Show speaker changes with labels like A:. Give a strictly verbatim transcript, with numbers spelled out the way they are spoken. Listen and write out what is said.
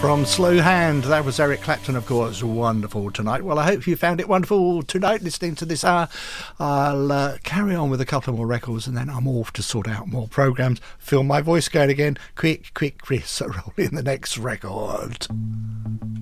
A: From Slow Hand, that was Eric Clapton, of course. Wonderful tonight. Well, I hope you found it wonderful tonight listening to this hour. I'll uh, carry on with a couple more records and then I'm off to sort out more programmes. Feel my voice going again. Quick, quick, Chris, roll in the next record.